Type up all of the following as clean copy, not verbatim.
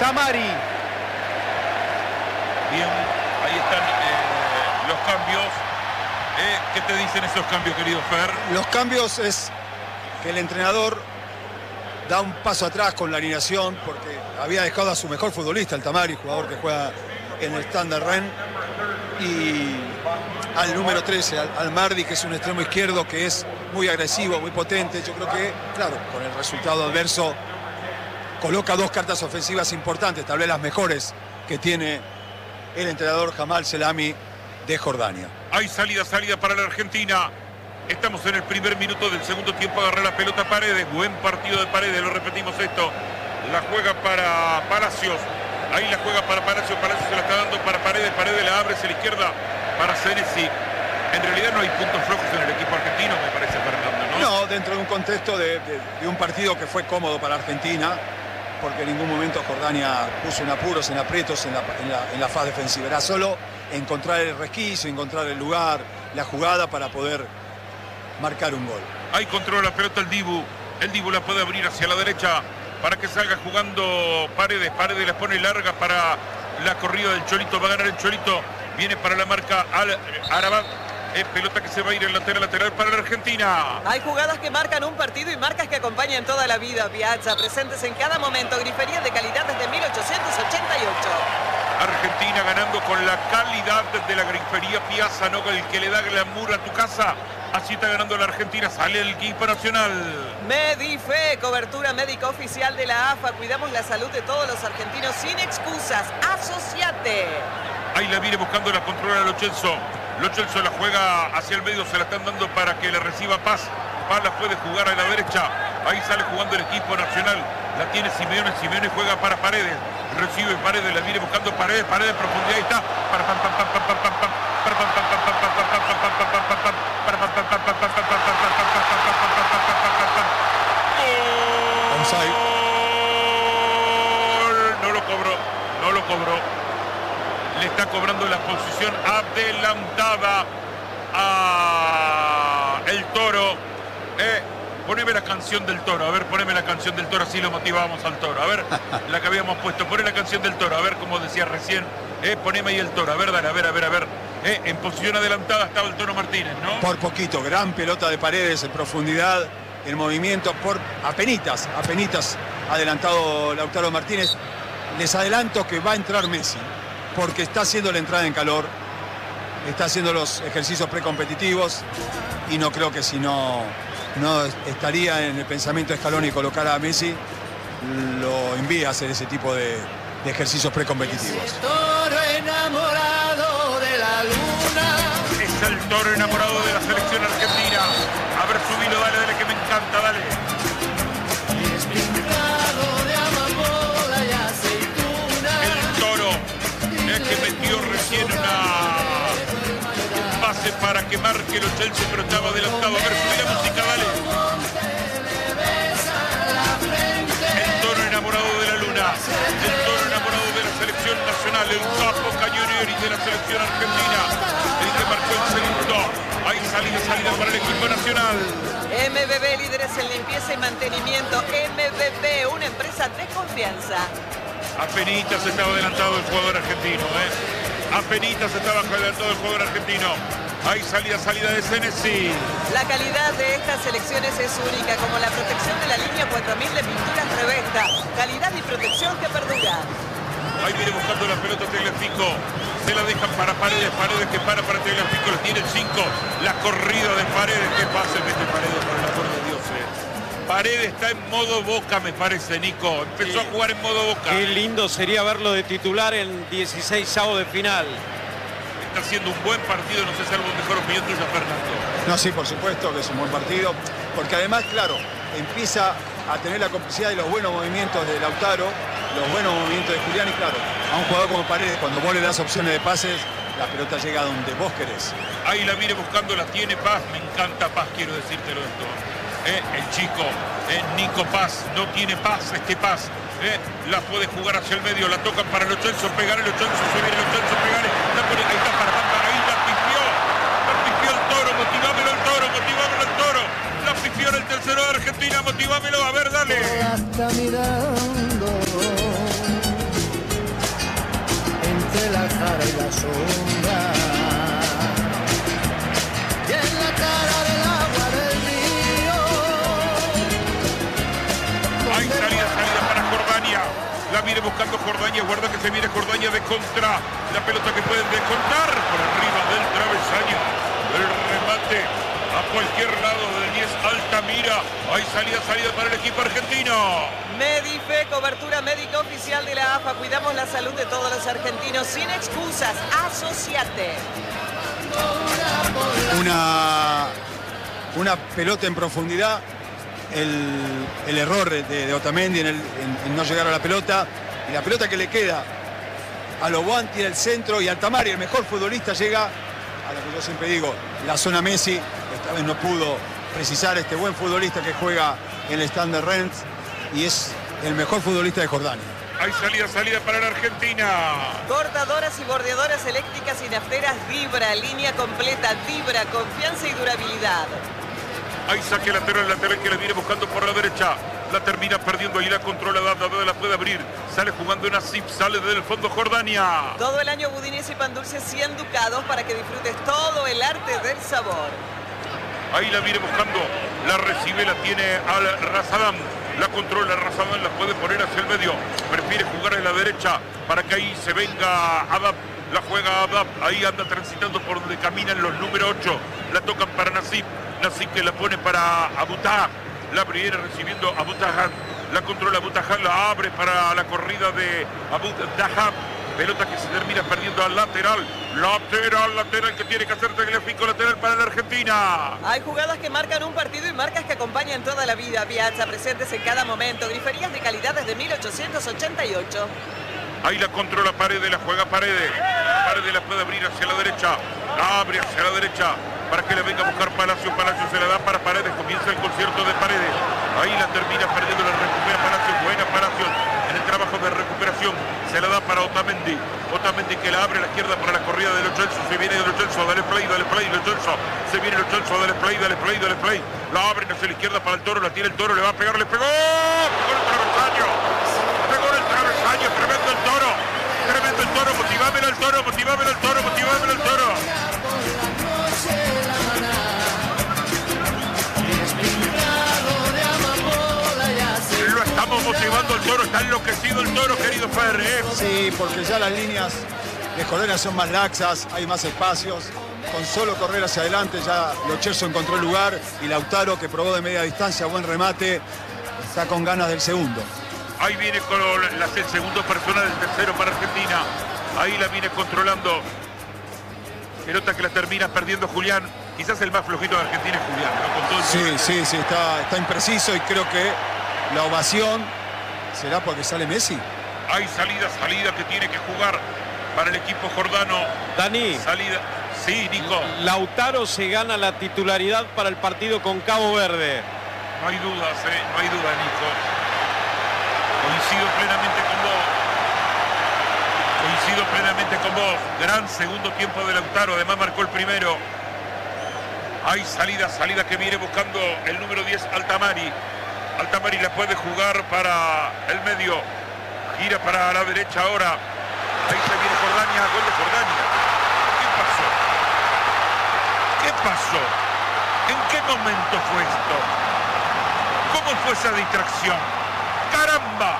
Tamari. Bien, ahí están los cambios. ¿Qué te dicen esos cambios, querido Fer? Los cambios es que el entrenador da un paso atrás con la alineación porque había dejado a su mejor futbolista, el Tamari, jugador que juega en el Standard Rennes, y al número 13, al Mardi, que es un extremo izquierdo que es muy agresivo, muy potente. Yo creo que, claro, con el resultado adverso coloca dos cartas ofensivas importantes, tal vez las mejores que tiene el entrenador Jamal Selami de Jordania. Hay salida para la Argentina. Estamos en el primer minuto del segundo tiempo. Agarra la pelota Paredes. Buen partido de Paredes. Lo repetimos esto. La juega para Palacios. Ahí la juega para Palacios. Palacios se la está dando para Paredes. Paredes la abre hacia la izquierda para Senesi. En realidad no hay puntos flojos en el equipo argentino, me parece, Fernando, ¿no? No, dentro de un contexto de un partido que fue cómodo para Argentina, porque en ningún momento Jordania puso en apuros, en aprietos en la fase defensiva. Era solo encontrar el resquicio, encontrar el lugar, la jugada para poder marcar un gol. Ahí controla la pelota el Dibu. El Dibu la puede abrir hacia la derecha para que salga jugando Paredes. Paredes la pone larga para la corrida del Cholito. Va a ganar el Cholito. Viene para la marca al Arabat. Pelota que se va a ir en lateral para la Argentina. Hay jugadas que marcan un partido y marcas que acompañan toda la vida. Piazza, presentes en cada momento. Grifería de calidad desde 1888. Argentina ganando con la calidad de la grifería Piazza, no el que le da glamour a tu casa. Así está ganando la Argentina. Sale el equipo nacional. Medife, cobertura médica oficial de la AFA. Cuidamos la salud de todos los argentinos sin excusas. Asociate. Ahí la viene buscando, la controla Lo Celso. Lo Celso la juega hacia el medio, se la están dando para que le reciba Paz. Paz la puede jugar a la derecha. Ahí sale jugando el equipo nacional. La tiene Simeone. Simeone juega para Paredes. Recibe Paredes, la viene buscando Paredes. Paredes profundidad. Ahí está. No lo cobró. Le está cobrando la posición adelantada a el Toro. Poneme la canción del Toro. A ver, poneme la canción del Toro. Así lo motivamos al Toro. A ver, la que habíamos puesto. Poné la canción del Toro. A ver, como decía recién. Poneme ahí el Toro. A ver, dale, a ver. En posición adelantada estaba el Toro Martínez, ¿no? Por poquito. Gran pelota de Paredes en profundidad. En movimiento. Por apenitas adelantado Lautaro Martínez. Les adelanto que va a entrar Messi, porque está haciendo la entrada en calor, está haciendo los ejercicios precompetitivos, y no creo que si no estaría en el pensamiento de Scaloni colocar a Messi, lo envía a hacer ese tipo de ejercicios precompetitivos. Es el toro enamorado de la luna. Es el Toro enamorado de la selección argentina. A ver, subilo, dale, que me encanta, dale. Es pintado de amapola y aceituna. El Toro es que metió recién un pase para que marque Lo Celso, pero estaba adelantado. A ver, subí la música, dale. El Toro enamorado de la luna. El Toro enamorado de la selección nacional. El capo Cañonieri de la selección argentina. El que marcó el segundo. Hay salida para el equipo nacional. MBB, líderes en limpieza y mantenimiento. MBB, una empresa de confianza. Apenitas estaba adelantado el jugador argentino, Apenitas estaba adelantado el jugador argentino. Hay salida de Senesi. La calidad de estas selecciones es única, como la protección de la línea 4000 de pinturas Revesta. Calidad y protección que perdura. Ahí viene buscando la pelota Tagliafico. Se la dejan para Paredes. Paredes que para Tagliafico. La tiene el 5. La corrida de Paredes. ¿Qué pasa en este Paredes, por el amor de Dios? Paredes está en modo Boca, me parece, Nico. Empezó a jugar en modo Boca. Qué lindo sería verlo de titular en 16avos de final. Está haciendo un buen partido. No sé si algo mejor opinión tuya, Fernando. No, sí, por supuesto que es un buen partido. Porque además, claro, empieza a tener la complicidad de los buenos movimientos de Lautaro, los buenos movimientos de Julián, y claro, a un jugador como Paredes, cuando vos le das opciones de pases, la pelota llega a donde vos querés. Ahí la viene buscando, la tiene Paz. Me encanta Paz, quiero decírtelo esto. El chico, Nico Paz, no tiene Paz, Paz. La puede jugar hacia el medio, la tocan para Lo Celso, pegar Lo Celso, se viene Lo Celso, pegar, la pone, ahí está para ahí la pifió el Toro, motivámelo el Toro, la pifió en el tercero de Argentina, motivámelo, a ver, dale. Está mirando. viene buscando Jordania. Guarda que se viene Jordania de contra. La pelota que pueden descontar por arriba del travesaño. El remate a cualquier lado del 10 Altamira. Hay salida para el equipo argentino. Medife, cobertura médica oficial de la AFA. Cuidamos la salud de todos los argentinos sin excusas. Asociate. Una pelota en profundidad. El error de Otamendi en no llegar a la pelota. Y la pelota que le queda a Lobuan tiene el centro. Y Altamari, el mejor futbolista, llega a lo que yo siempre digo, la zona Messi. Esta vez no pudo precisar este buen futbolista que juega en el stand de Rennes. Y es el mejor futbolista de Jordania. Hay salida para la Argentina. Cortadoras y bordeadoras eléctricas y nafteras Vibra. Línea completa Vibra. Confianza y durabilidad. Hay saque lateral que la viene buscando por la derecha. La termina perdiendo y la controla. La puede abrir. Sale jugando una zip. Sale desde el fondo Jordania. Todo el año budines y pan dulce 100 ducados para que disfrutes todo el arte del sabor. Ahí la viene buscando. La recibe, la tiene al Razadam. La controla Razadam, la puede poner hacia el medio. Prefiere jugar en la derecha para que ahí se venga Adap. La juega Adap. Ahí anda transitando por donde caminan los número 8. La tocan para Nasib. Nasib que la pone para Abutah. La viene recibiendo Abutah. La controla Abutah. La abre para la corrida de Abutah. Pelota que se termina perdiendo al lateral. Lateral que tiene que hacer Tagliafico. Lateral para la Argentina. Hay jugadas que marcan un partido y marcas que acompañan toda la vida. Piazza, presentes en cada momento. Griferías de calidad desde 1888. Ahí la controla Paredes, la juega Paredes. Paredes la puede abrir hacia la derecha. La abre hacia la derecha para que le venga a buscar Palacio. Palacio se la da para Paredes. Comienza el concierto de Paredes. Ahí la termina perdiendo, la recupera Palacio. Buena Palacio en el trabajo de recuperación. Se la da para Otamendi. Otamendi que la abre a la izquierda para la corrida de Lo Celso. Se viene de Lo Celso. Dale play, Lo Celso. Se viene Lo Celso. Dale play. La abren hacia la izquierda para el Toro. La tiene el Toro. Le va a pegar. Le pegó. Pegó el travesaño. Pegó el travesaño. Tremendo el Toro. Tremendo el Toro. Motivámelo al Toro. Motivámelo al Toro. Motivámelo al Toro. Lo estamos motivando al Toro. Está enloquecido el Toro, querido Ferri. Sí, porque ya las líneas de Jordania son más laxas, hay más espacios. Con solo correr hacia adelante ya Lo Celso encontró el lugar y Lautaro, que probó de media distancia, buen remate, está con ganas del segundo. Ahí viene con el segundo personal, el tercero para Argentina. Ahí la viene controlando. Pelota que la termina perdiendo Julián. Quizás el más flojito de Argentina es Julián, ¿no? Con todo Sí, está impreciso y creo que la ovación será porque sale Messi. Hay salida que tiene que jugar para el equipo jordano. Dani. Salida. Sí, Nico. Lautaro se gana la titularidad para el partido con Cabo Verde. No hay dudas, no hay duda, Nico. Coincido plenamente con vos. Gran segundo tiempo de Lautaro. Además marcó el primero. Hay salida que viene buscando el número 10, Altamari. Altamari la puede jugar para el medio. Gira para la derecha ahora. Ahí se viene Jordania. Gol de Jordania. ¿Qué pasó? ¿En qué momento fue esto? ¿Cómo fue esa distracción? ¡Caramba!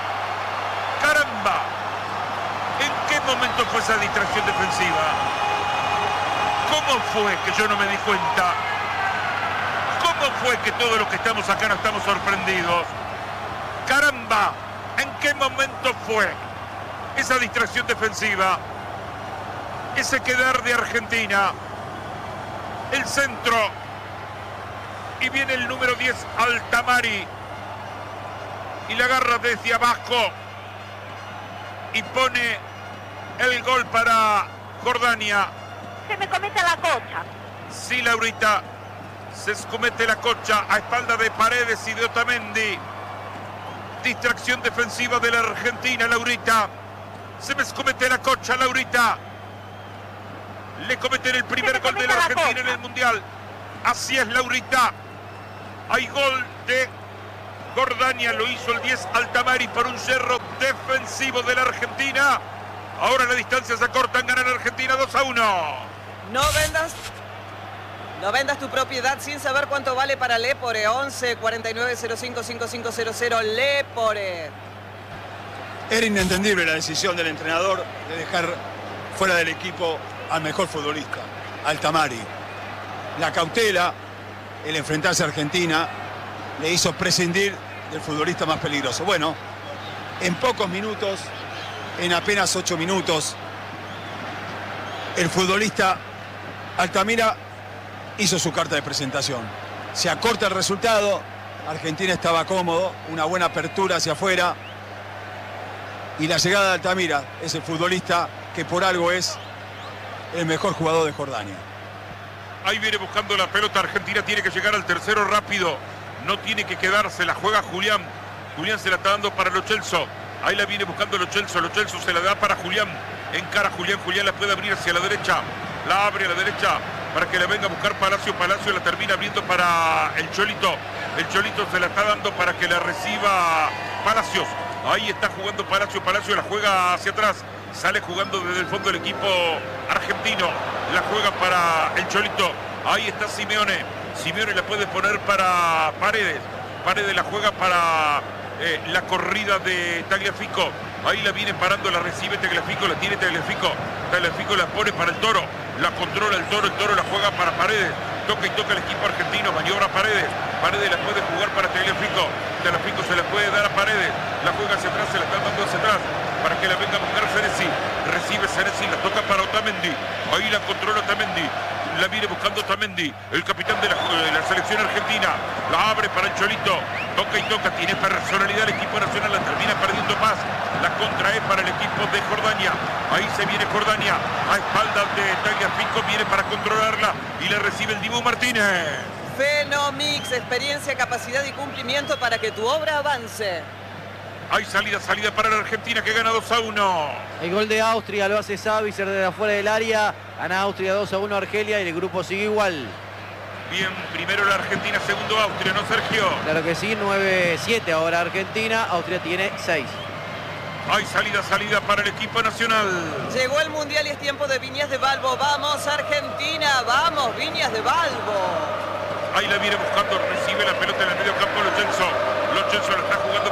¿En qué momento fue esa distracción defensiva? ¿Cómo fue que yo no me di cuenta? ¿Cómo fue que todos los que estamos acá no estamos sorprendidos? ¡Caramba! ¿En qué momento fue esa distracción defensiva? Ese quedar de Argentina. El centro. Y viene el número 10, Altamari. Y la agarra desde abajo. Y pone el gol para Jordania. Se me comete la cocha. Sí, Laurita. Se comete la cocha a espalda de Paredes y de Otamendi. Distracción defensiva de la Argentina, Laurita. Se me comete la cocha, Laurita. Le cometen el primer gol de la Argentina en el Mundial. Así es, Laurita. Hay gol de Jordania. Lo hizo el 10 Altamari por un cerro defensivo de la Argentina. Ahora la distancia se acorta. Gana la Argentina 2-1. No vendas tu propiedad sin saber cuánto vale para Lepore. 11 49 05 5500 Lepore. Era inentendible la decisión del entrenador de dejar fuera del equipo al mejor futbolista, al Tamari. La cautela, el enfrentarse a Argentina, le hizo prescindir del futbolista más peligroso. Bueno, en pocos minutos, en apenas 8 minutos, el futbolista Altamira hizo su carta de presentación. Se acorta el resultado, Argentina estaba cómodo, una buena apertura hacia afuera, y la llegada de Altamira es el futbolista que por algo es el mejor jugador de Jordania. Ahí viene buscando la pelota. Argentina tiene que llegar al tercero rápido. No tiene que quedarse. La juega Julián. Julián se la está dando para Lo Celso. Ahí la viene buscando Lo Celso. Lo Celso se la da para Julián. Encara Julián. Julián la puede abrir hacia la derecha. La abre a la derecha para que la venga a buscar Palacio. Palacio la termina abriendo para el Cholito. El Cholito se la está dando para que la reciba Palacios. Ahí está jugando Palacio. Palacio la juega hacia atrás. Sale jugando desde el fondo del equipo argentino. La juega para el Cholito. Ahí está Simeone. Simeone la puede poner para Paredes. Paredes la juega para la corrida de Tagliafico. Ahí la viene parando, la recibe Tagliafico. La tiene Tagliafico. Tagliafico la pone para el Toro. La controla el Toro. El Toro la juega para Paredes. Toca y toca el equipo argentino. Maniobra Paredes. Paredes la puede jugar para Tagliafico. Tagliafico se la puede dar a Paredes. La juega hacia atrás. Se la está dando hacia atrás para que la venga a buscar Senesi. Recibe Senesi, la toca para Otamendi. Ahí la controla Otamendi. La viene buscando Otamendi, el capitán de la selección argentina. La abre para el Cholito. Toca y toca, tiene personalidad el equipo nacional. La termina perdiendo Paz. La contrae para el equipo de Jordania. Ahí se viene Jordania. A espaldas de Tagliafico, viene para controlarla. Y la recibe el Dibu Martínez. Fenomix, experiencia, capacidad y cumplimiento para que tu obra avance. Hay salida para la Argentina que gana 2-1. El gol de Austria lo hace Savitzer desde afuera del área. Gana Austria 2-1 Argelia y el grupo sigue igual. Bien, primero la Argentina, segundo Austria, ¿no, Sergio? Claro que sí, 9-7 ahora Argentina. Austria tiene 6. Hay salida para el equipo nacional. Llegó el Mundial y es tiempo de Viñas de Balbo. ¡Vamos, Argentina! ¡Vamos, Viñas de Balbo! Ahí la viene buscando, recibe la pelota en el medio campo Lo Celso. Lo Celso la está jugando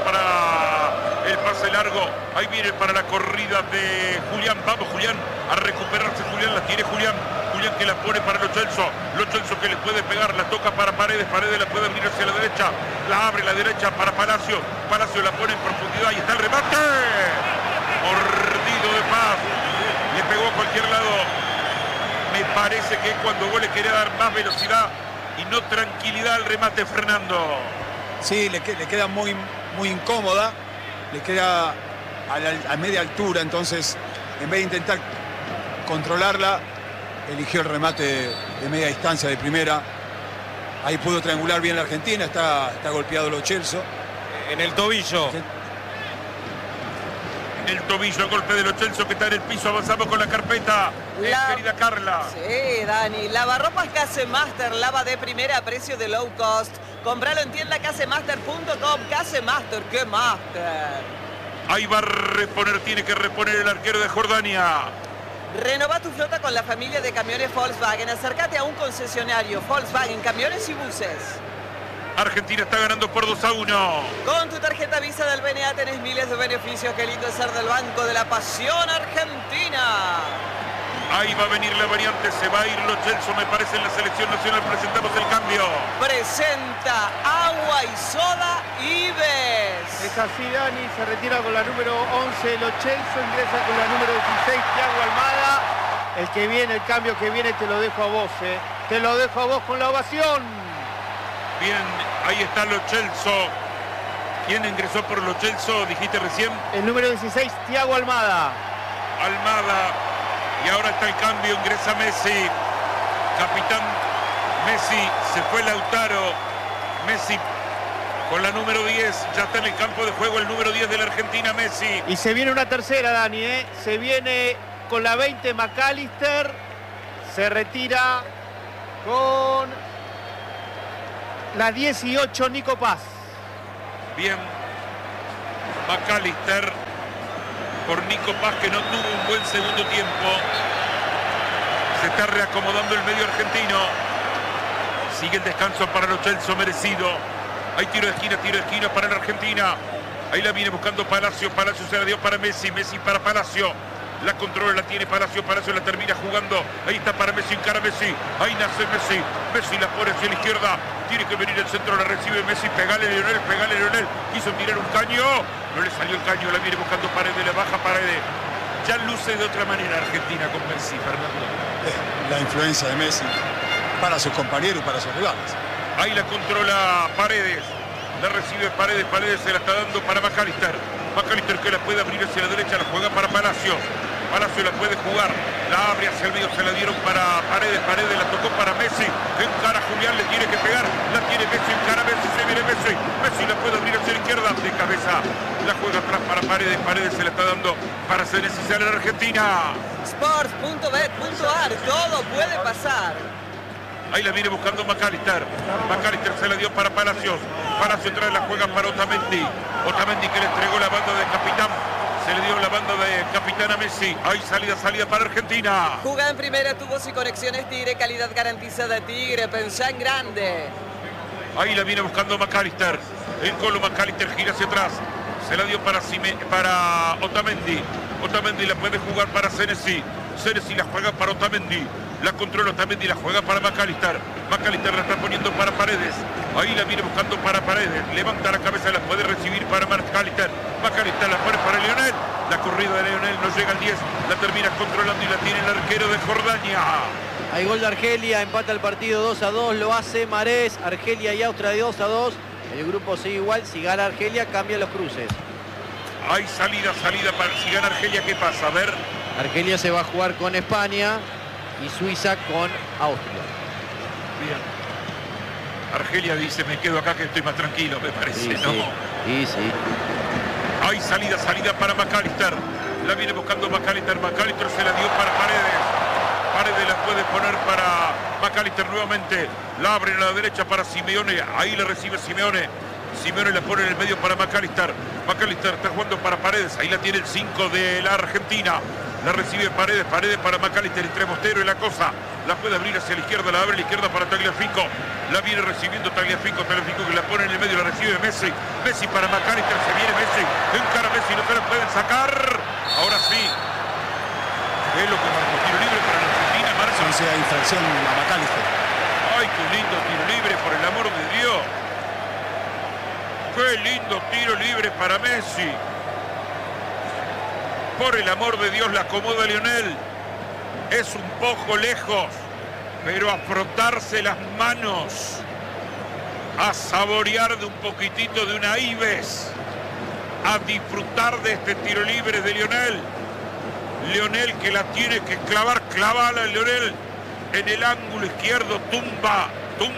para el pase largo. Ahí viene para la corrida de Julián. Vamos, Julián, a recuperarse. Julián la tiene Julián. Julián que la pone para Lo Celso. Lo Celso que le puede pegar, la toca para Paredes. Paredes la puede abrir hacia la derecha. La abre a la derecha para Palacio. Palacio la pone en profundidad. Ahí está el remate. Mordido de Paz. Le pegó a cualquier lado. Me parece que cuando vos le querés dar más velocidad y no tranquilidad al remate, Fernando. Sí, le queda muy incómoda, le queda a media altura, entonces en vez de intentar controlarla, eligió el remate de media distancia de primera. Ahí pudo triangular bien la Argentina, está golpeado Lo Celso. En el tobillo. El tobillo, el golpe de Lo Celso que está en el piso. Avanzamos con la carpeta. Querida Carla. Sí, Dani. Lavarropas Casemaster, lava de primera a precio de low cost. Compralo en tienda casemaster.com. Casemaster, ¡qué master! Ahí va a reponer, tiene que reponer el arquero de Jordania. Renova tu flota con la familia de camiones Volkswagen. Acércate a un concesionario Volkswagen, camiones y buses. Argentina está ganando por 2-1. Con tu tarjeta Visa del BNA tenés miles de beneficios. Qué lindo es ser del Banco de la Pasión Argentina. Ahí va a venir la variante, se va a ir Lo Celso, me parece, en la selección nacional. Presentamos el cambio. Presenta Agua y Soda Ives. Es así, Dani, se retira con la número 11 Lo Celso, ingresa con la número 16 Thiago Almada. El que viene, el cambio que viene, te lo dejo a vos, Te lo dejo a vos con la ovación. Bien, ahí está Lo Celso. ¿Quién ingresó por Lo Celso, dijiste recién? El número 16, Thiago Almada. Almada. Y ahora está el cambio, ingresa Messi. Capitán Messi, se fue Lautaro. Messi con la número 10, ya está en el campo de juego el número 10 de la Argentina, Messi. Y se viene una tercera, Dani, Se viene con la 20 McAllister. Se retira con la 18 Nico Paz. Bien. McAllister por Nico Paz, que no tuvo un buen segundo tiempo. Se está reacomodando el medio argentino. Sigue el descanso para Lo Celso, merecido. Hay tiro de esquina para la Argentina. Ahí la viene buscando Palacio. Palacio se la dio para Messi. Messi para Palacio. La controla, la tiene Palacio. Palacio la termina jugando. Ahí está para Messi. Encara Messi. Ahí nace Messi. Messi la pone hacia la izquierda. Tiene que venir el centro. La recibe Messi. Pegale Lionel. Pegale Lionel. Quiso tirar un caño. No le salió el caño. La viene buscando Paredes. Le baja Paredes. Ya luce de otra manera Argentina con Messi, Fernando. La influencia de Messi para sus compañeros y para sus rivales. Ahí la controla Paredes. La recibe Paredes. Paredes se la está dando para McAllister. McAllister que la puede abrir hacia la derecha. La juega para Palacio. Palacio la puede jugar. La abre hacia el medio. Se la dieron para Paredes. Paredes la tocó para Messi. Encara Julián. Le tiene que pegar. La tiene Messi. Encara Messi. Se viene Messi. Messi la puede abrir hacia la izquierda. De cabeza. La juega atrás para Paredes. Paredes se la está dando para Senesi. Sale la Argentina. Sports.bet.ar. Todo puede pasar. Ahí la viene buscando McAllister. McAllister se la dio para Palacios. Palacio trae la juega para Otamendi. Otamendi que le entregó la banda de capitán. Se le dio la banda de capitán a Messi. Ahí salida para Argentina. Jugada en primera, tubos y conexiones Tigre. Calidad garantizada Tigre. Pensá en grande. Ahí la viene buscando McAllister. El Colo McAllister gira hacia atrás. Se la dio para Otamendi. Otamendi la puede jugar para Senesi. Senesi la juega para Otamendi. La controla Otamendi, la juega para McAllister. McAllister la está poniendo para Paredes. Ahí la viene buscando para Paredes. Levanta la cabeza, la puede recibir para McAllister. McAllister la pone para Lionel. La corrida de Lionel no llega al 10. La termina controlando y la tiene el arquero de Jordania. Hay gol de Argelia, empata el partido 2-2, lo hace Marés. Argelia y Austria de 2-2. El grupo sigue igual, si gana Argelia cambia los cruces. Hay salida para si gana Argelia, ¿qué pasa? A ver. Argelia se va a jugar con España y Suiza con Austria. Bien. Argelia dice, me quedo acá que estoy más tranquilo, me parece, Sí, ¿no? Sí. Hay salida para McAllister. La viene buscando McAllister. McAllister se la dio para Paredes. Paredes la puede poner para McAllister nuevamente. La abre a la derecha para Simeone. Ahí la recibe Simeone. Simeone la pone en el medio para McAllister. McAllister está jugando para Paredes. Ahí la tiene el 5 de la Argentina. La recibe Paredes. Paredes para McAllister entre Mostero y la cosa. La puede abrir hacia la izquierda. La abre a la izquierda para Tagliafico. La viene recibiendo Tagliafico. Tagliafico que la pone en el medio. La recibe Messi. Messi para McAllister. Se viene Messi. Encara Messi. No se la pueden sacar. Ahora sí. Es lo que marcó tiro libre para la Argentina. Marca. No sea infracción a McAllister. Ay, qué lindo tiro libre, por el amor de Dios. Qué lindo tiro libre para Messi. Por el amor de Dios, la acomoda Lionel. Es un poco lejos, pero a frotarse las manos, a saborear de un poquitito de una Ives, a disfrutar de este tiro libre de Lionel. Lionel que la tiene que clavar, clavala Lionel en el ángulo izquierdo, tumba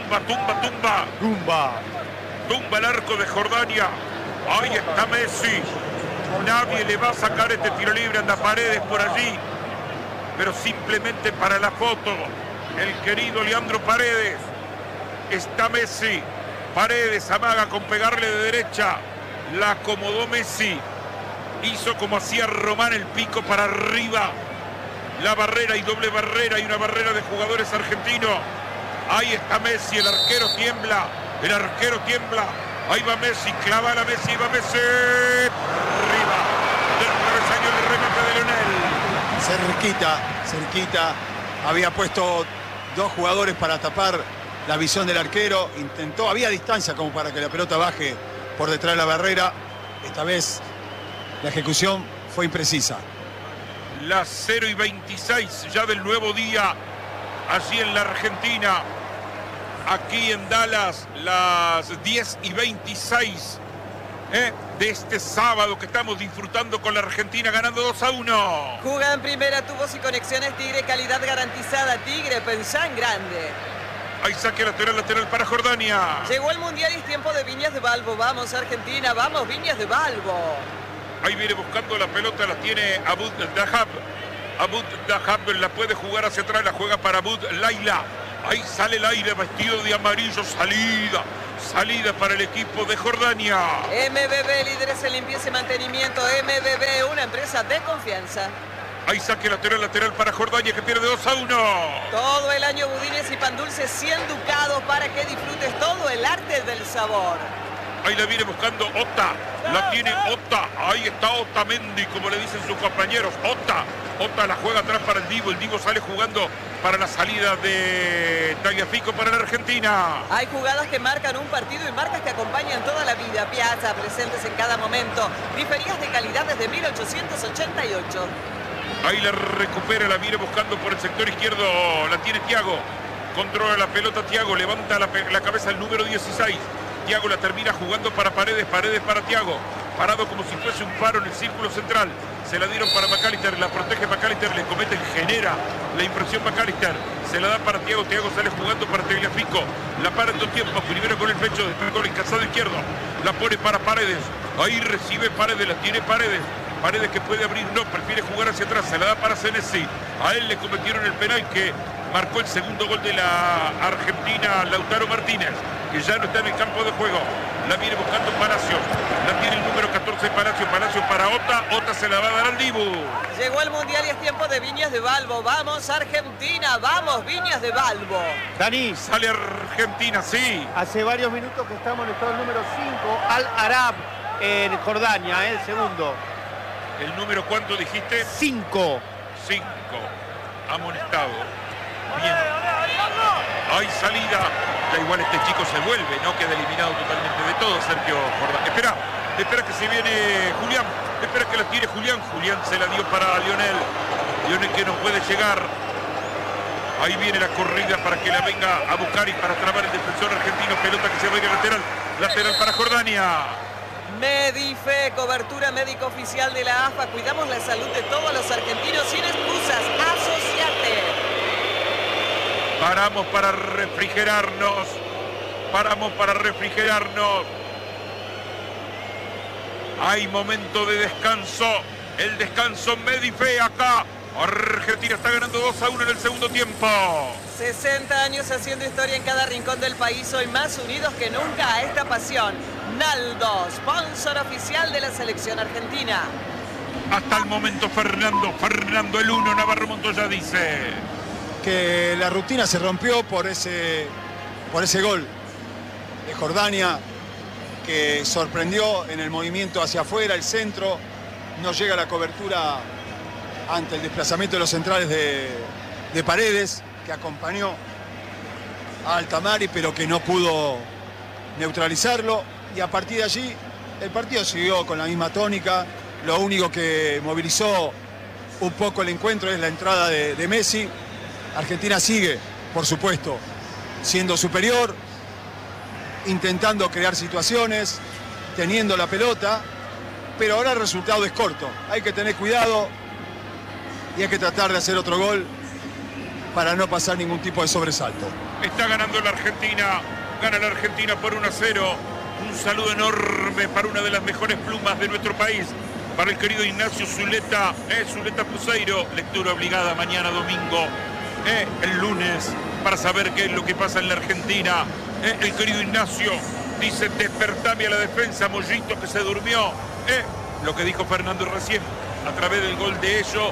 el arco de Jordania. Ahí está Messi. Nadie le va a sacar este tiro libre, anda Paredes por allí, pero simplemente para la foto, el querido Leandro Paredes. Está Messi. Paredes amaga con pegarle de derecha. La acomodó Messi. Hizo como hacía Román el pico para arriba. La barrera y doble barrera y una barrera de jugadores argentinos. Ahí está Messi, el arquero tiembla. Ahí va Messi, clava la Messi, va Messi. Arriba del travesaño el remate de Lionel. Cerquita. Había puesto dos jugadores para tapar la visión del arquero. Intentó, había distancia como para que la pelota baje por detrás de la barrera. Esta vez la ejecución fue imprecisa. Las 0:26 ya del nuevo día, allí en la Argentina. Aquí en Dallas, las 10:26 de este sábado que estamos disfrutando con la Argentina ganando 2-1. Jugada en primera, tubos y conexiones Tigre, calidad garantizada Tigre, pensá en grande. Hay saque lateral para Jordania. Llegó el Mundial y es tiempo de Viñas de Balbo. Vamos Argentina, vamos Viñas de Balbo. Ahí viene buscando la pelota, la tiene Abud Dahab. Abud Dahab la puede jugar hacia atrás, la juega para Abud Laila. Ahí sale el aire vestido de amarillo, salida para el equipo de Jordania. MBB, líderes en limpieza y mantenimiento. MBB, una empresa de confianza. Ahí saque lateral para Jordania que pierde 2-1. Todo el año budines y pan dulce 100 ducados para que disfrutes todo el arte del sabor. Ahí la viene buscando Ota. La tiene Ota. Ahí está Otamendi, como le dicen sus compañeros. Ota la juega atrás para el Divo. El Divo sale jugando para la salida de Tagliafico para la Argentina. Hay jugadas que marcan un partido y marcas que acompañan toda la vida. Piazza, presentes en cada momento. Diferidas de calidad desde 1888. Ahí la recupera, la viene buscando por el sector izquierdo. La tiene Thiago. Controla la pelota Thiago. Levanta la cabeza el número 16. Thiago la termina jugando para Paredes. Paredes para Thiago. Parado como si fuese un faro en el círculo central. Se la dieron para McAllister. La protege McAllister. Le cometen, genera la impresión McAllister. Se la da para Thiago. Thiago sale jugando para Tagliafico. La para en 2 tiempos. Primero con el pecho. Después con el calzado izquierdo. La pone para Paredes. Ahí recibe Paredes. La tiene Paredes. Paredes que puede abrir, no, prefiere jugar hacia atrás, se la da para Senesi. A él le cometieron el penal que marcó el segundo gol de la Argentina, Lautaro Martínez, que ya no está en el campo de juego. La viene buscando Palacios, la tiene el número 14 Palacios para Ota. Ota se la va a dar al Dibu. Llegó el Mundial y es tiempo de Viñas de Balbo. Vamos Argentina, vamos Viñas de Balbo. Dani, Sale Argentina, sí. hace varios minutos que estamos en el estado número 5, Al Arab en Jordania, el segundo. ¿El número cuánto dijiste? 5. 5. Amonestado. Bien. Hay salida. Ya igual este chico se vuelve, no queda eliminado totalmente de todo, Sergio Jordán. Espera que se viene Julián. Espera que la tire Julián. Julián se la dio para Lionel. Lionel que no puede llegar. Ahí viene la corrida para que la venga a buscar y para trabar el defensor argentino. Pelota que se va a ir a lateral. Lateral para Jordania. Medife, cobertura médica oficial de la AFA. Cuidamos la salud de todos los argentinos sin excusas. Asociate. Paramos para refrigerarnos. Hay momento de descanso. El descanso Medife acá. Argentina está ganando 2-1 en el segundo tiempo. 60 años haciendo historia en cada rincón del país. Hoy más unidos que nunca a esta pasión. Naldo, sponsor oficial de la selección argentina. Hasta el momento Fernando el 1, Navarro Montoya dice que la rutina se rompió por ese gol de Jordania, que sorprendió en el movimiento hacia afuera, el centro. No llega la cobertura ante el desplazamiento de los centrales de Paredes, que acompañó a Altamari, pero que no pudo neutralizarlo. Y a partir de allí, el partido siguió con la misma tónica. Lo único que movilizó un poco el encuentro es la entrada de Messi. Argentina sigue, por supuesto, siendo superior, intentando crear situaciones, teniendo la pelota, pero ahora el resultado es corto. Hay que tener cuidado y hay que tratar de hacer otro gol para no pasar ningún tipo de sobresalto. Está ganando la Argentina, gana la Argentina por 1-0. Un saludo enorme para una de las mejores plumas de nuestro país, para el querido Ignacio Zuleta, Zuleta Puseiro. Lectura obligada mañana domingo, el lunes, para saber qué es lo que pasa en la Argentina. El querido Ignacio dice: despertame a la defensa, Mollito, que se durmió. Lo que dijo Fernando recién, a través del gol de ellos,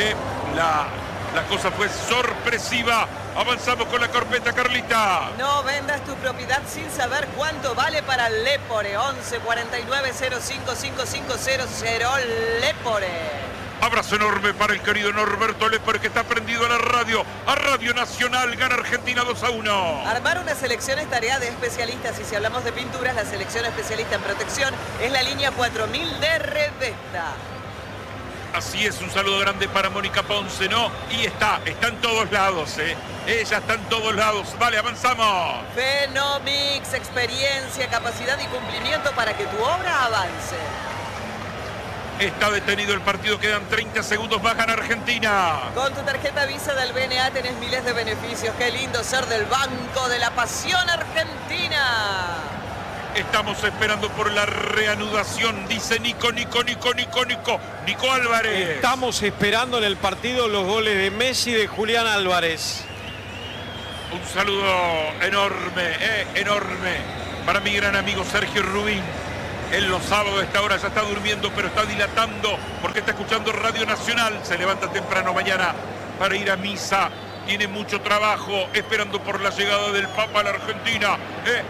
la cosa fue sorpresiva. Avanzamos con la carpeta, Carlita. No vendas tu propiedad sin saber cuánto vale para Lepore. 11 49 05 5500 Lepore. Abrazo enorme para el querido Norberto Lepore, que está prendido a la radio, a Radio Nacional. Gana Argentina 2-1. Armar una selección es tarea de especialistas, y si hablamos de pinturas, la selección especialista en protección es la línea 4000 de Revesta. Así es, un saludo grande para Mónica Ponce, ¿no? Y está en todos lados, Ella está en todos lados. Vale, avanzamos. Fenomix, experiencia, capacidad y cumplimiento para que tu obra avance. Está detenido el partido, quedan 30 segundos más, gana Argentina. Con tu tarjeta Visa del BNA tenés miles de beneficios. Qué lindo ser del Banco de la Pasión Argentina. Estamos esperando por la reanudación, dice Nico Álvarez. Estamos esperando en el partido los goles de Messi y de Julián Álvarez. Un saludo enorme para mi gran amigo Sergio Rubín. Él los sábados a esta hora ya está durmiendo, pero está dilatando porque está escuchando Radio Nacional. Se levanta temprano mañana para ir a misa. Tiene mucho trabajo esperando por la llegada del Papa a la Argentina.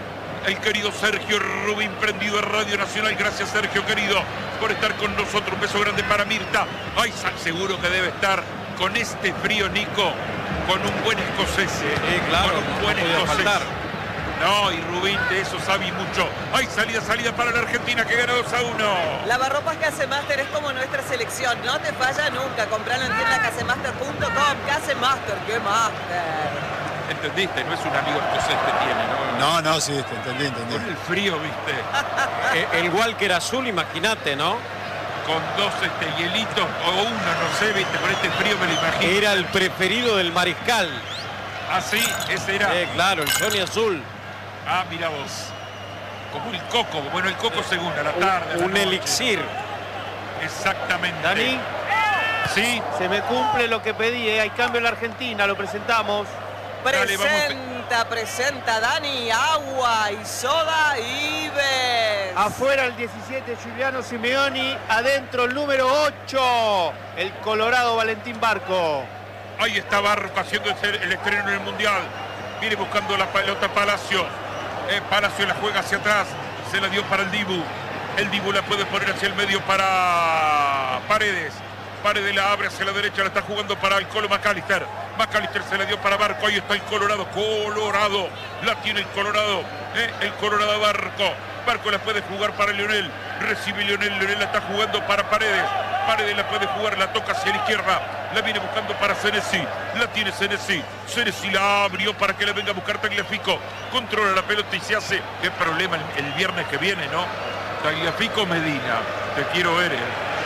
el querido Sergio Rubín, prendido a Radio Nacional. Gracias, Sergio, querido, por estar con nosotros. Un beso grande para Mirta. Ay, seguro que debe estar con este frío, Nico, con un buen escocés. Claro, con un buen no escocés. faltar. No, y Rubín de eso sabe mucho. Hay salida para la Argentina, que gana 2-1. Lavarropas Casemaster es como nuestra selección, no te falla nunca. Compralo en tiendacasemaster.com. Casemaster, qué master. ¿Entendiste? No es un amigo escocés que tiene, ¿no? No, sí, entendí. Con el frío, ¿viste? El Walker azul, imagínate, ¿no? Con dos hielitos o uno, no sé, ¿viste? Con este frío me lo imagino. Era el preferido del mariscal. Ah, sí, ese era. Claro, el Sony azul. Ah, mira vos. Como el coco. Bueno, el coco segunda, a la tarde. Un elixir. Exactamente. Dani, sí. se me cumple lo que pedí, hay cambio en la Argentina, lo presentamos. Dale, Presenta Dani, agua y soda y ves. Afuera el 17, Giuliano Simeoni. Adentro el número 8, el colorado Valentín Barco. Ahí está Barco haciendo el estreno en el Mundial. Viene buscando la pelota Palacio. Palacio la juega hacia atrás. Se la dio para el Dibu. El Dibu la puede poner hacia el medio para Paredes. Paredes la abre hacia la derecha. La está jugando para el Colo McAllister. McAllister se la dio para Barco. Ahí está el Colorado. Colorado. La tiene el Colorado. El Colorado Barco. Barco la puede jugar para Lionel. Recibe Lionel. Lionel la está jugando para Paredes. Paredes la puede jugar. La toca hacia la izquierda. La viene buscando para Senesi. La tiene Senesi. Senesi la abrió para que le venga a buscar Tagliafico. Controla la pelota y se hace. Qué problema el viernes que viene, ¿no? Tagliafico Medina. Te quiero ver,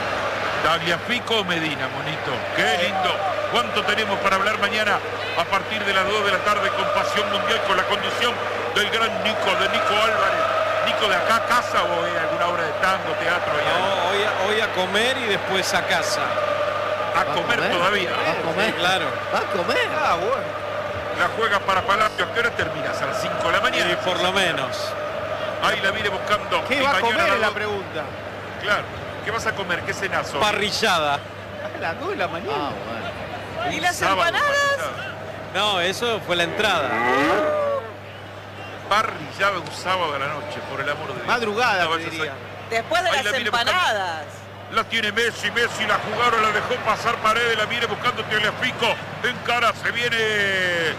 Tagliafico Medina, monito. Qué lindo. ¿Cuánto tenemos para hablar mañana a partir de las 2 de la tarde con Pasión Mundial, con la conducción del gran Nico Álvarez? Nico, ¿de acá a casa o alguna obra de tango, teatro? No, hoy a comer y después a casa. A comer todavía. ¿Va a comer? Sí, claro. ¿Va a comer? Ah, bueno. La juega para Palacio. ¿A qué hora terminas? A las 5 de la mañana. Sí, por lo menos. Ahí la viene buscando. ¿Qué Y va a mañana comer? Es la dos. pregunta. Claro. ¿Qué vas a comer? ¿Qué cenazo? Parrillada. A las 2 de la mañana. Ah, bueno. ¿Y las Sábado, empanadas? parrillada. No, eso fue la entrada. Parrillada un sábado a la noche, por el amor de Dios. Madrugada, No te vayas diría. Después de Ahí las la viene empanadas. La tiene Messi la jugaron, la dejó pasar Paredes, la viene buscando Tagliafico, encara, se viene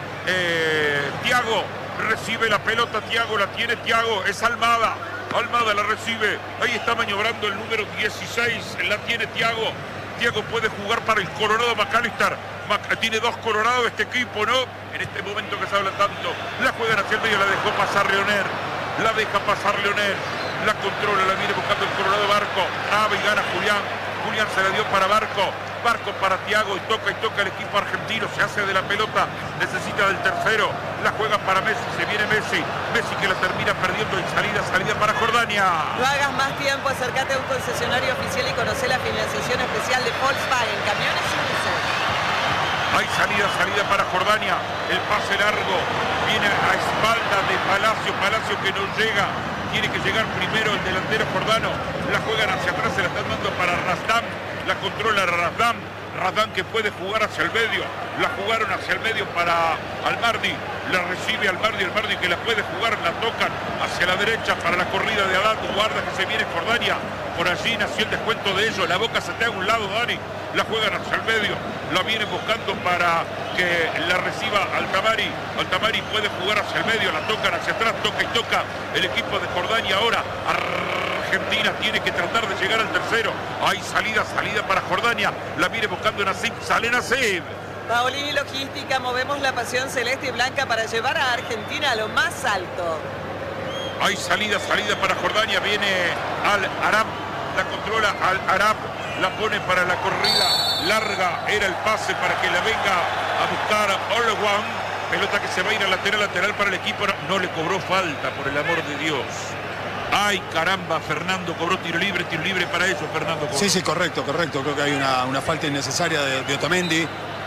Thiago, recibe la pelota Thiago, la tiene Thiago, es Almada la recibe, ahí está maniobrando el número 16, la tiene Thiago puede jugar para el Colorado McAllister, tiene dos Colorados este equipo, ¿no? En este momento que se habla tanto, la juegan hacia el medio, la dejó pasar Leonel, la deja pasar Leonel. La controla, la viene buscando el Colorado Barco. Abre y gana Julián. Julián se la dio para Barco. Barco para Thiago y toca el equipo argentino. Se hace de la pelota. Necesita del tercero. La juega para Messi. Se viene Messi. Messi que la termina perdiendo en salida para Jordania. No hagas más tiempo, acércate a un concesionario oficial y conoce la financiación especial de Volkswagen. Camiones y buses. Hay salida para Jordania. El pase largo. Viene a espalda de Palacio. Palacio que no llega. Tiene que llegar primero el delantero jordano. La juegan hacia atrás, se la están dando para Razdam. La controla Razdam. Razdam que puede jugar hacia el medio. La jugaron hacia el medio para Almardi. La recibe Almardi. Almardi que la puede jugar, la tocan hacia la derecha para la corrida de Adán. Guarda que se viene Jordania. Por allí nació el descuento de ellos. La Boca se te a un lado, Dani. La juegan hacia el medio. La viene buscando para que la reciba Altamari. Altamari puede jugar hacia el medio. La tocan hacia atrás. Toca y toca el equipo de Jordania ahora. Argentina tiene que tratar de llegar al tercero. Hay salida para Jordania. La viene buscando Nasib. Sale Nasib. Paolini Logística, movemos la pasión celeste y blanca para llevar a Argentina a lo más alto. Hay salida para Jordania. Viene Al-Arab. La controla Al-Arab. La pone para la corrida larga. Era el pase para que la venga a buscar Olwan. Pelota que se va a ir a lateral para el equipo. No le cobró falta, por el amor de Dios. Ay, caramba, Fernando cobró tiro libre para ellos, Fernando. Cobró. Sí, correcto. Creo que hay una falta innecesaria de Otamendi.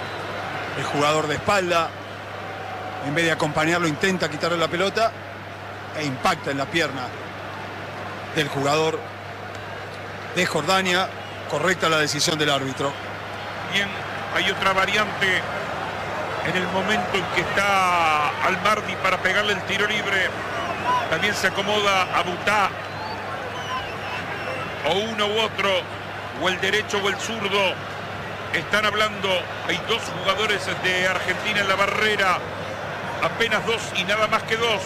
El jugador de espalda, en vez de acompañarlo, intenta quitarle la pelota e impacta en la pierna del jugador de Jordania. Correcta la decisión del árbitro. Bien, hay otra variante en el momento en que está Almardi para pegarle el tiro libre. También se acomoda Abutá. O uno u otro, o el derecho o el zurdo. Están hablando, hay dos jugadores de Argentina en la barrera. Apenas dos y nada más que dos.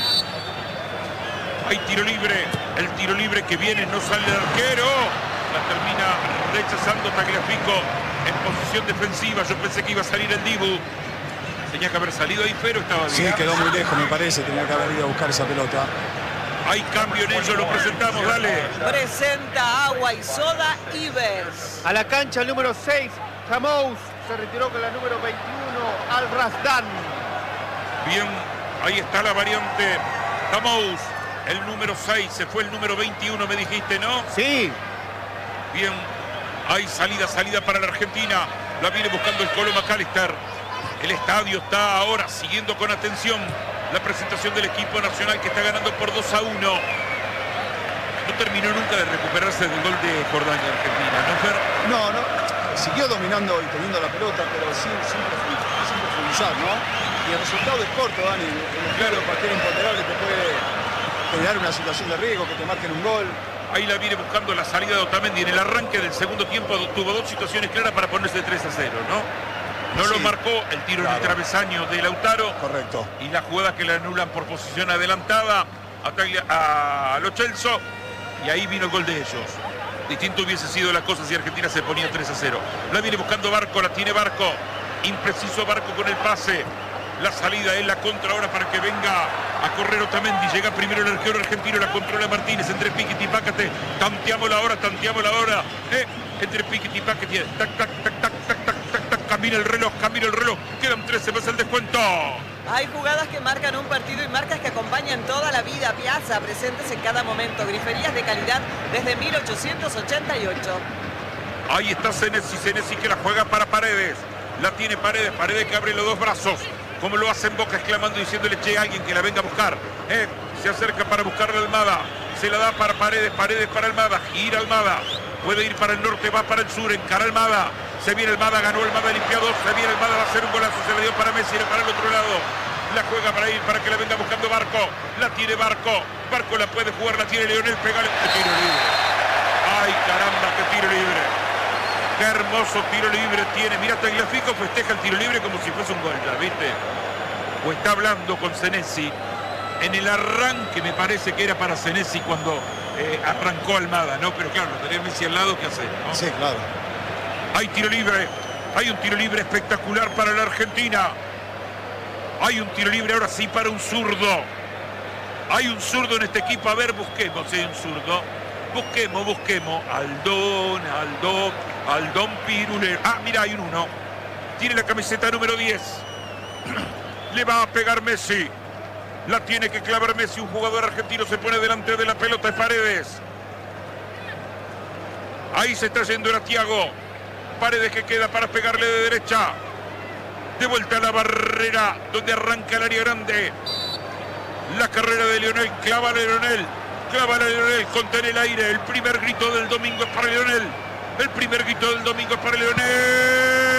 Hay tiro libre. El tiro libre que viene, no sale el arquero. La termina rechazando Tagliafico en posición defensiva. Yo pensé que iba a salir el Dibu. Tenía que haber salido ahí, pero estaba bien. Sí, quedó muy lejos, me parece. Tenía que haber ido a buscar esa pelota. Hay cambio en ello, lo presentamos, dale. Presenta Agua y Soda Ivers. A la cancha el número 6, Jamous. Se retiró con la número 21, Al Rasdan. Bien, ahí está la variante. Jamous, el número 6, se fue el número 21, me dijiste, ¿no? Sí. Bien, hay salida para la Argentina. La viene buscando el Colo McAllister. El estadio está ahora siguiendo con atención la presentación del equipo nacional que está ganando por 2-1. No terminó nunca de recuperarse del gol de Jordania, Argentina, ¿no, Fer? No, siguió dominando y teniendo la pelota, pero sin profundizar, ¿no? Y el resultado es corto, Dani. Claro, cualquier imponderable te puede generar una situación de riesgo, que te marquen un gol. Ahí la viene buscando la salida de Otamendi. En el arranque del segundo tiempo tuvo dos situaciones claras para ponerse 3-0, ¿no? No lo marcó el tiro en el travesaño de Lautaro. Correcto. Y la jugada que le anulan por posición adelantada a Lo Celso. Y ahí vino el gol de ellos. Distinto hubiese sido la cosa si Argentina se ponía 3-0. La viene buscando Barco, la tiene Barco. Impreciso Barco con el pase. La salida es la contra ahora para que venga a correr Otamendi. Llega primero el arquero argentino, la controla Martínez entre Piquet y Páquete. Tanteamos la hora. Entre Piquet y Páquete. Tac, tac, tac, tac, tac, tac, tac, tac. Camina el reloj. Quedan 13, pasa el descuento. Hay jugadas que marcan un partido y marcas que acompañan toda la vida. Piazza, presentes en cada momento. Griferías de calidad desde 1888. Ahí está Senesi que la juega para Paredes. La tiene Paredes que abre los dos brazos. Como lo hace en Boca, exclamando, diciéndole, che, alguien que la venga a buscar. Se acerca para buscarle a Almada. Se la da para Paredes para Almada. Gira Almada. Puede ir para el norte, va para el sur, encara Almada. Se viene Almada, ganó Almada, limpiado. Se viene Almada, va a hacer un golazo. Se le dio para Messi, para el otro lado. La juega para ir, para que la venga buscando Barco. La tiene Barco. Barco la puede jugar, la tiene Lionel. Pégale. Tiro libre. Ay, caramba, qué tiro libre. Qué hermoso tiro libre tiene. Mira, Tagliafico festeja el tiro libre como si fuese un gol, ¿ya viste? O está hablando con Senesi. En el arranque me parece que era para Senesi cuando arrancó Almada, ¿no? Pero claro, tener Messi al lado, ¿qué hacer? ¿No? Sí, claro. Hay tiro libre. Hay un tiro libre espectacular para la Argentina. Hay un tiro libre ahora sí para un zurdo. Hay un zurdo en este equipo. A ver, busquemos si hay un zurdo. Busquemos. Aldón Pirulero. Ah, mira, hay un 1. Tiene la camiseta número 10. Le va a pegar Messi. La tiene que clavar Messi. Un jugador argentino se pone delante de la pelota de Paredes. Ahí se está yendo el Thiago. Paredes que queda para pegarle de derecha. De vuelta a la barrera donde arranca el área grande. La carrera de Lionel. Clava a Lionel. Contén el aire. El primer grito del domingo es para Lionel.